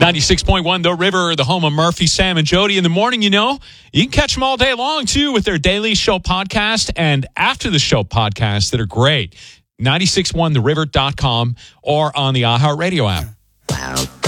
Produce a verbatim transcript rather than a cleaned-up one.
ninety-six point one The River, the home of Murphy, Sam, and Jody. In the morning, you know, you can catch them all day long, too, with their daily show podcast and after the show podcasts that are great. nine six one the river dot com or on the iHeartRadio app.